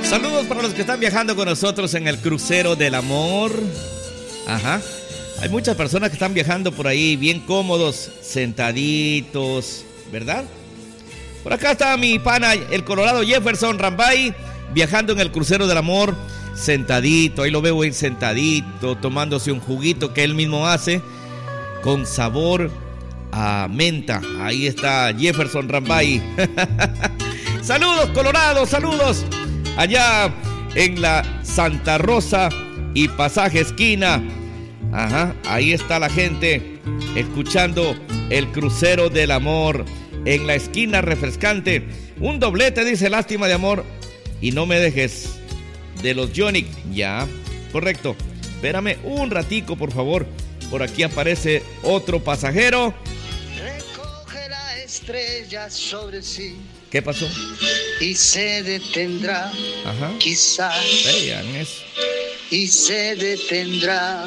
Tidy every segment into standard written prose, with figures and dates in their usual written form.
Saludos para los que están viajando con nosotros en el crucero del amor. Ajá. Hay muchas personas que están viajando por ahí bien cómodos, sentaditos, ¿verdad? Por acá está mi pana, el Colorado Jefferson Rambay, viajando en el crucero del amor, sentadito. Ahí lo veo bien sentadito, tomándose un juguito que él mismo hace con sabor a menta. Ahí está Jefferson Rambay. Saludos, Colorado, saludos. Allá en la Santa Rosa y Pasaje Esquina. Ajá, ahí está la gente escuchando el crucero del amor en la esquina refrescante. Un doblete, dice Lástima de amor y no me dejes, de los Yonic. Ya, correcto. Espérame un ratico, por favor. Por aquí aparece otro pasajero. Recoge la estrella sobre sí. ¿Qué pasó? Y se detendrá. Ajá. Quizás. Vean eso. Y se detendrá.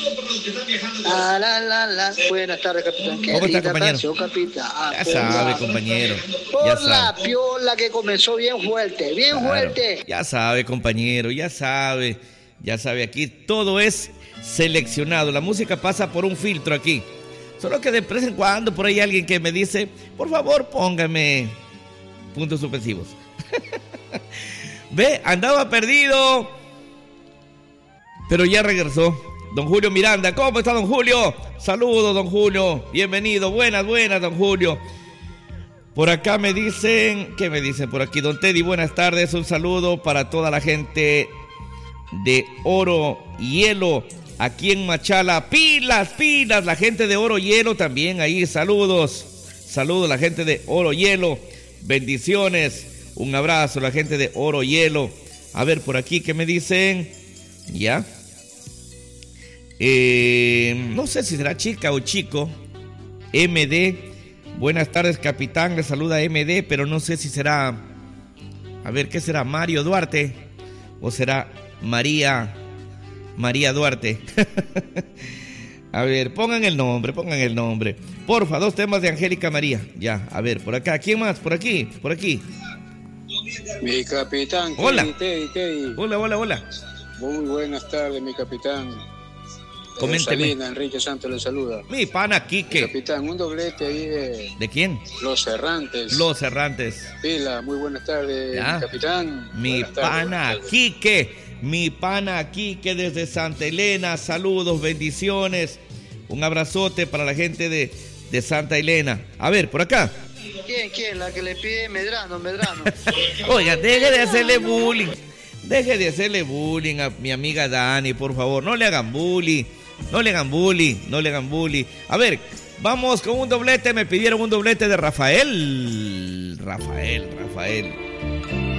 La. Buenas tardes, capitán. ¿Cómo está, compañero? Canción, capitán. Ya sabe, compañero. Por Ya la sabe. piola que comenzó bien fuerte, bien Claro. fuerte. Ya sabe, compañero, ya sabe. Ya sabe, aquí todo es seleccionado. La música pasa por un filtro aquí. Solo que de vez en cuando por ahí hay alguien que me dice, por favor, póngame puntos suspensivos. Ve, andaba perdido, pero ya regresó. Don Julio Miranda, ¿cómo está, don Julio? Saludos, don Julio, bienvenido, buenas, don Julio. Por acá me dicen, ¿qué me dicen por aquí? Don Teddy, buenas tardes, un saludo para toda la gente de Oro Hielo, aquí en Machala. Pilas, la gente de Oro Hielo también ahí, saludos la gente de Oro Hielo, bendiciones, un abrazo a la gente de Oro Hielo. A ver, por aquí, ¿qué me dicen? Ya. No sé si será chica o chico. MD, buenas tardes, capitán, le saluda MD, pero no sé si será, a ver, ¿qué será? Mario Duarte o será María Duarte. A ver, pongan el nombre. Porfa, 2 temas de Angélica María. Ya, a ver, por acá, ¿quién más? Por aquí. Mi capitán. Hola. Teddy. Hola. Muy buenas tardes, mi capitán. Coménteme. Salina, Enrique Santos le saluda. Mi pana Quique. Capitán, un doblete ahí ¿De quién? Los Errantes. Los Errantes. Pila, muy buenas tardes, Ya. mi capitán. Mi Buenas tardes, pana buenas tardes. Quique. Mi pana Quique desde Santa Elena. Saludos, bendiciones. Un abrazote para la gente de Santa Elena. A ver, por acá. ¿Quién? La que le pide Medrano. Oiga, deje de hacerle bullying a mi amiga Dani, por favor. No le hagan bullying. A ver, vamos con un doblete. Me pidieron un doblete de Rafael.